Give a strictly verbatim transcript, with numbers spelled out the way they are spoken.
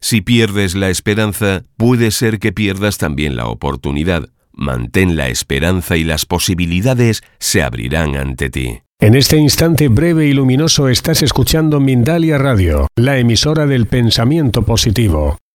Si pierdes la esperanza, puede ser que pierdas también la oportunidad. Mantén la esperanza y las posibilidades se abrirán ante ti. En este instante breve y luminoso estás escuchando Mindalia Radio, la emisora del pensamiento positivo.